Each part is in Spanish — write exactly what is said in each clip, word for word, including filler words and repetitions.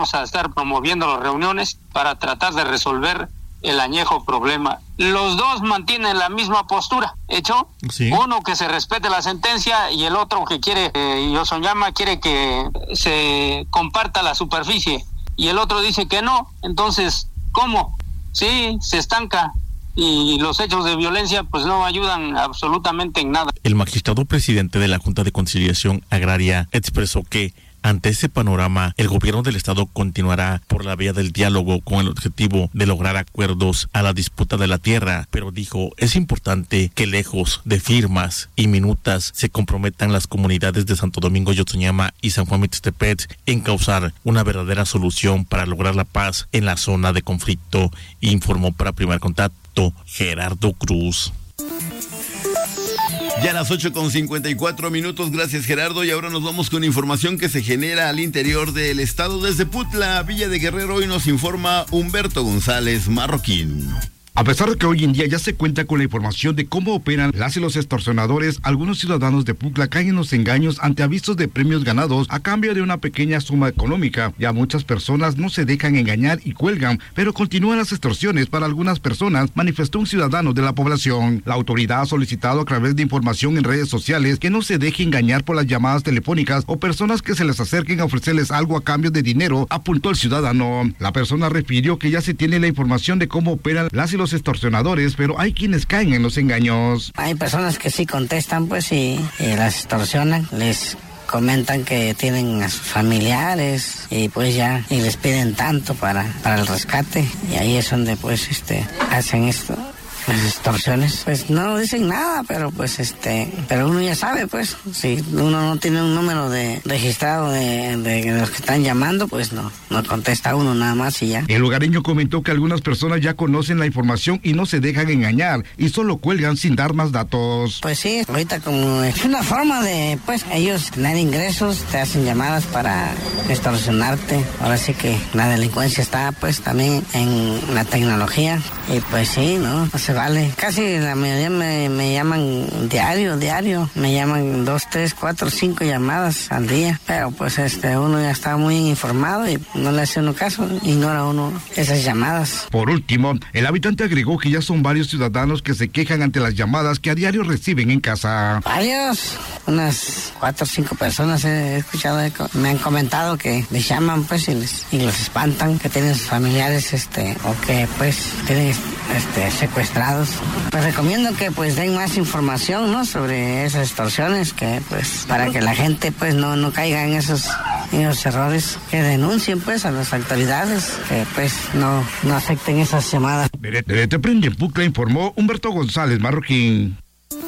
vamos a estar promoviendo las reuniones para tratar de resolver el añejo problema. Los dos mantienen la misma postura, ¿hecho? Sí. Uno que se respete la sentencia y el otro que quiere, eh, Yosonyama quiere que se comparta la superficie y el otro dice que no. Entonces, ¿cómo? Sí, se estanca y los hechos de violencia pues no ayudan absolutamente en nada. El magistrado presidente de la Junta de Conciliación Agraria expresó que ante ese panorama, el gobierno del estado continuará por la vía del diálogo con el objetivo de lograr acuerdos a la disputa de la tierra, pero dijo, es importante que lejos de firmas y minutas se comprometan las comunidades de Santo Domingo, Yotsuñama y San Juan Mixtepec en causar una verdadera solución para lograr la paz en la zona de conflicto, informó para Primer Contacto Gerardo Cruz. Ya a las ocho con cincuenta y cuatro minutos, gracias Gerardo, y ahora nos vamos con información que se genera al interior del estado. Desde Putla, Villa de Guerrero, hoy nos informa Humberto González Marroquín. A pesar de que hoy en día ya se cuenta con la información de cómo operan las y los extorsionadores, algunos ciudadanos de Putla caen en los engaños ante avisos de premios ganados a cambio de una pequeña suma económica. Ya muchas personas no se dejan engañar y cuelgan, pero continúan las extorsiones para algunas personas, manifestó un ciudadano de la población. La autoridad ha solicitado a través de información en redes sociales que no se deje engañar por las llamadas telefónicas o personas que se les acerquen a ofrecerles algo a cambio de dinero, apuntó el ciudadano. La persona refirió que ya se tiene la información de cómo operan las y los extorsionadores, pero hay quienes caen en los engaños. Hay personas que sí contestan, pues, y, y las extorsionan, les comentan que tienen a sus familiares y pues ya, y les piden tanto para, para el rescate, y ahí es donde pues este hacen esto. Las extorsiones, pues no dicen nada, pero pues este, pero uno ya sabe, pues, si uno no tiene un número de registrado de, de, de los que están llamando, pues no, no contesta uno nada más y ya. El lugareño comentó que algunas personas ya conocen la información y no se dejan engañar y solo cuelgan sin dar más datos. Pues sí, ahorita como es una forma de, pues, ellos tener ingresos, te hacen llamadas para extorsionarte. Ahora sí que la delincuencia está, pues, también en la tecnología y pues sí, ¿no? No se vale. Casi la mayoría me, me llaman diario, diario. Me llaman dos, tres, cuatro, cinco llamadas al día. Pero pues este uno ya está muy informado y no le hace uno caso. Ignora uno esas llamadas. Por último, el habitante agregó que ya son varios ciudadanos que se quejan ante las llamadas que a diario reciben en casa. Varios. Unas cuatro o cinco personas he escuchado. Me han comentado que les llaman pues y, les, y los espantan. Que tienen sus familiares este o que pues tienen este secuestrados. Pues recomiendo que pues den más información, ¿no? Sobre esas extorsiones, que pues para que la gente pues no, no caiga en esos, en esos errores, que denuncien pues a las autoridades, que pues no, no acepten esas llamadas. Desde Te Prende en Pucla informó Humberto González Marroquín.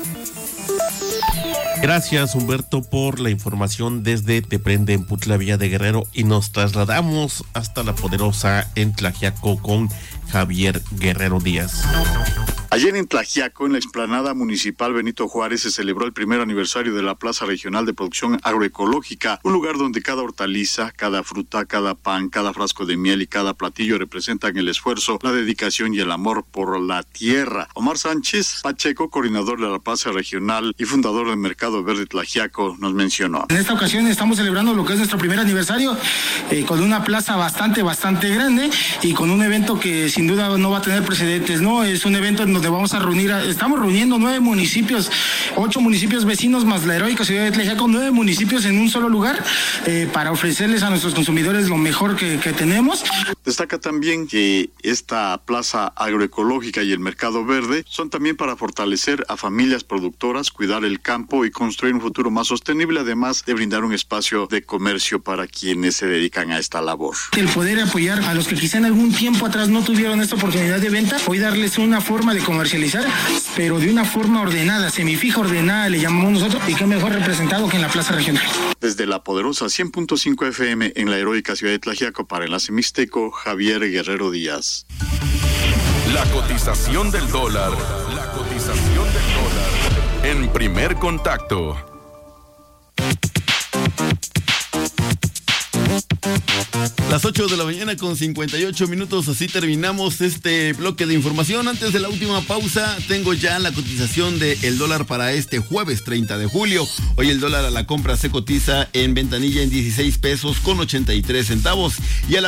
Gracias, Humberto, por la información desde Te Prende en Putla, Villa de Guerrero, y nos trasladamos hasta La Poderosa en Tlaxiaco con Javier Guerrero Díaz. Ayer en Tlaxiaco, en la explanada municipal Benito Juárez, se celebró el primer aniversario de la Plaza Regional de Producción Agroecológica, un lugar donde cada hortaliza, cada fruta, cada pan, cada frasco de miel y cada platillo representan el esfuerzo, la dedicación y el amor por la tierra. Omar Sánchez Pacheco, coordinador de la Plaza Regional y fundador del Mercado Verde Tlaxiaco, nos mencionó. En esta ocasión estamos celebrando lo que es nuestro primer aniversario, eh, con una plaza bastante, bastante grande y con un evento que sin duda no va a tener precedentes, ¿no? Es un evento en donde vamos a reunir, a, estamos reuniendo nueve municipios, ocho municipios vecinos más la heroica ciudad de Tlaxiaco, nueve municipios en un solo lugar, eh, para ofrecerles a nuestros consumidores lo mejor que, que tenemos. Destaca también que esta plaza agroecológica y el mercado verde son también para fortalecer a familias productoras, cuidar el campo y construir un futuro más sostenible, además de brindar un espacio de comercio para quienes se dedican a esta labor. El poder apoyar a los que quizá en algún tiempo atrás no tuvieron esta oportunidad de venta, hoy darles una forma de comercializar, pero de una forma ordenada, semifija ordenada le llamamos nosotros, y qué mejor representado que en la Plaza Regional. Desde La Poderosa cien punto cinco F M en la heroica ciudad de Tlaxiaco, para Enlace Mixteco, Javier Guerrero Díaz. La cotización del dólar, la cotización del dólar en Primer Contacto. Las ocho de la mañana con cincuenta y ocho minutos, así terminamos este bloque de información. Antes de la última pausa, tengo ya la cotización del dólar para este jueves treinta de julio. Hoy el dólar a la compra se cotiza en ventanilla en dieciséis pesos con ochenta y tres centavos y a la